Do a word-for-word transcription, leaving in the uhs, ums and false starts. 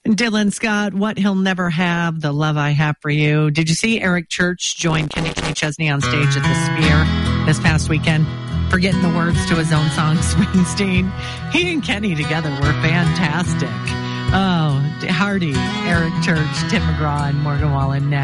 Dylan Scott, What He'll Never Have, The Love I Have for You. Did you see Eric Church join Kenny K. Chesney on stage at the Sphere this past weekend? Forgetting the words to his own song, Springsteen. He and Kenny together were fantastic. Oh, Hardy, Eric Church, Tim McGraw, and Morgan Wallen.